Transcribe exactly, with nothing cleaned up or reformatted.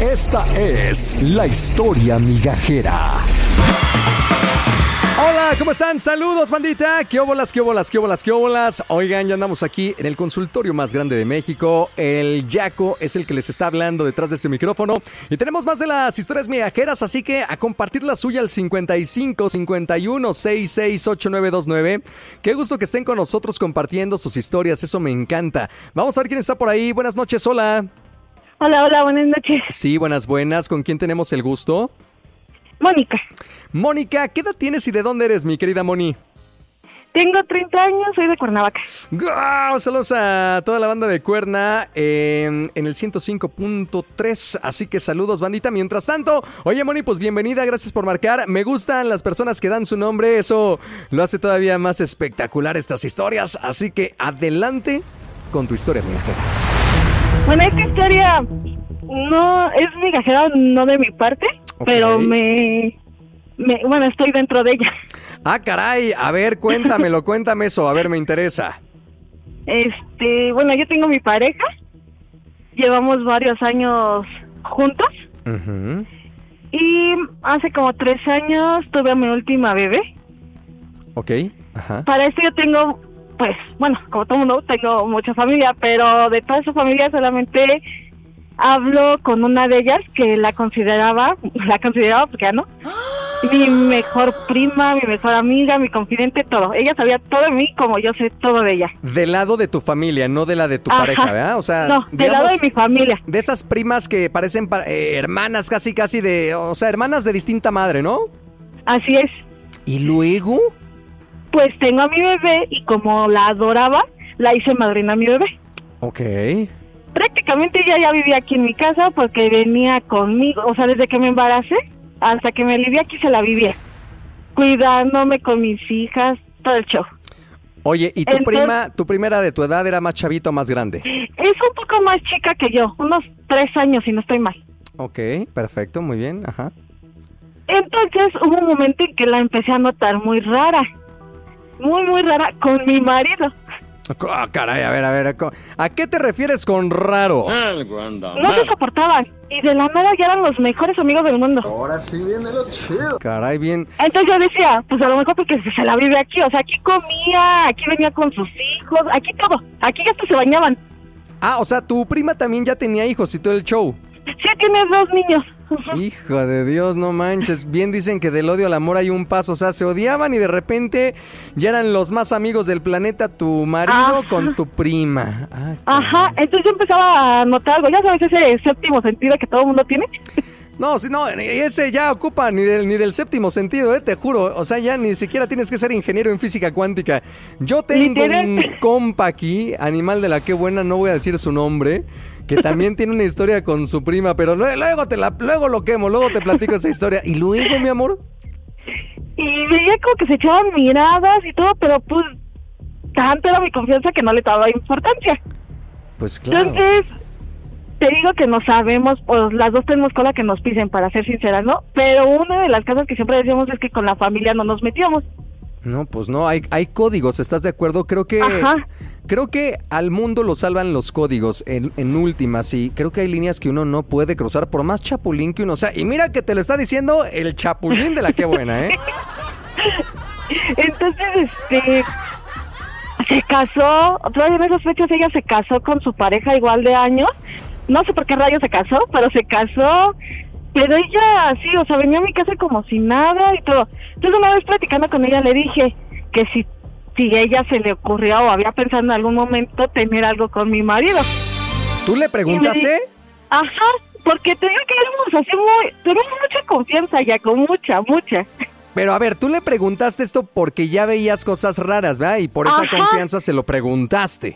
Esta es la historia migajera. Hola, ¿cómo están? Saludos, bandita. ¿Qué óbolas, qué óbolas, qué óbolas, qué óbolas? Oigan, ya andamos aquí en el consultorio más grande de México. El Yaco es el que les está hablando detrás de ese micrófono. Y tenemos más de las historias migajeras, así que a compartir la suya al cincuenta y cinco, cincuenta y uno, sesenta y seis, ochenta y nueve veintinueve. Qué gusto que estén con nosotros compartiendo sus historias, eso me encanta. Vamos a ver quién está por ahí. Buenas noches, hola. Hola, hola, buenas noches. Sí, buenas, buenas. ¿Con quién tenemos el gusto? Mónica. Mónica, ¿qué edad tienes y de dónde eres, mi querida Moni? Tengo treinta años, soy de Cuernavaca. ¡Guau! Saludos a toda la banda de Cuerna eh, en el ciento cinco punto tres. Así que saludos, bandita. Mientras tanto, oye, Moni, pues bienvenida, gracias por marcar. Me gustan las personas que dan su nombre, eso lo hace todavía más espectacular estas historias. Así que adelante con tu historia, migajera. Bueno, esta historia no es migajera, no de mi parte, okay. Pero me, me... Bueno, estoy dentro de ella. Ah, caray, a ver, cuéntamelo, cuéntame eso, a ver, me interesa. Este, bueno, yo tengo mi pareja, llevamos varios años juntos, uh-huh. Y hace como tres años tuve a mi última bebé. Ok, ajá. Para esto yo tengo, pues, bueno, como todo mundo, tengo mucha familia, pero de toda esa familia solamente hablo con una de ellas que la consideraba, la consideraba porque ya no, mi mejor prima, mi mejor amiga, mi confidente, todo. Ella sabía todo de mí como yo sé todo de ella. Del lado de tu familia, no de la de tu Ajá. pareja, ¿verdad? O sea, no, del lado de mi familia. De esas primas que parecen eh, hermanas casi, casi de, o sea, hermanas de distinta madre, ¿no? Así es. ¿Y luego? Pues tengo a mi bebé y como la adoraba, la hice madrina a mi bebé. Ok. Prácticamente ella ya vivía aquí en mi casa porque venía conmigo, o sea, desde que me embaracé hasta que me alivié aquí se la vivía, cuidándome con mis hijas, todo el show. Oye, ¿y tu Entonces, prima, tu primera de tu edad era más chavito o más grande? Es un poco más chica que yo, unos tres años si no estoy mal. Ok, perfecto, muy bien, ajá. Entonces hubo un momento en que la empecé a notar muy rara, muy, muy rara con mi marido. Ah, caray, a ver, a ver, ¿a qué te refieres con raro? No se soportaban y de la nada ya eran los mejores amigos del mundo. Ahora sí viene lo chido. Caray, bien. Entonces yo decía, pues a lo mejor porque se la vive aquí, o sea, aquí comía, aquí venía con sus hijos, aquí todo, aquí hasta se bañaban. Ah, o sea, tu prima también ya tenía hijos y todo el show. Sí, tiene dos niños. Hijo de Dios, no manches. Bien dicen que del odio al amor hay un paso. O sea, se odiaban y de repente ya eran los más amigos del planeta, tu marido Ajá. con tu prima. Ah, Ajá, entonces yo empezaba a notar algo. Ya sabes, ese séptimo sentido que todo el mundo tiene. No, si no, ese ya ocupa ni del, ni del séptimo sentido, eh, te juro. O sea, ya ni siquiera tienes que ser ingeniero en física cuántica. Yo tengo Literal. un compa aquí, animal de la que buena, no voy a decir su nombre, que también tiene una historia con su prima, pero luego te la, luego lo quemo, luego te platico esa historia. ¿Y luego, mi amor? Y veía como que se echaban miradas y todo, pero pues tanto era mi confianza que no le daba importancia. Pues claro. Entonces, te digo que no sabemos, pues las dos tenemos cola que nos pisen, para ser sinceras, ¿no? Pero una de las cosas que siempre decíamos es que con la familia no nos metíamos. No, pues no, hay, hay códigos, ¿estás de acuerdo? Creo que Ajá. creo que al mundo lo salvan los códigos en, en últimas, y creo que hay líneas que uno no puede cruzar por más chapulín que uno sea. Y mira que te lo está diciendo el chapulín de la que buena, ¿eh? Entonces, este, se casó, todavía en esas fechas ella se casó con su pareja igual de años. No sé por qué rayos se casó, pero se casó. Pero ella, sí, o sea, venía a mi casa como si nada y todo. Entonces una vez platicando con ella le dije que si, si a ella se le ocurría o había pensado en algún momento tener algo con mi marido. ¿Tú le preguntaste? Dije, ajá, porque te digo que éramos así muy, tenemos mucha confianza ya, con mucha, mucha. Pero a ver, tú le preguntaste esto porque ya veías cosas raras, ¿verdad? Y por esa Ajá. confianza se lo preguntaste.